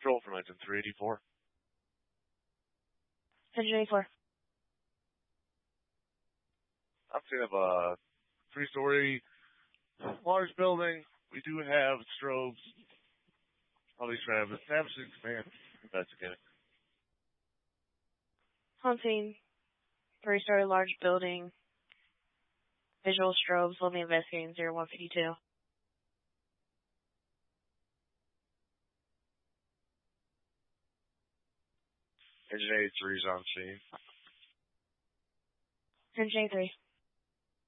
Control from engine 384. Engine 84. I'm seeing a 3-story large building. We do have strobes. Probably try to establish and expand. Investigating. Hunting. 3-story large building. Visual strobes. Let me investigating 0152. Engine 83 is on scene. Engine 83.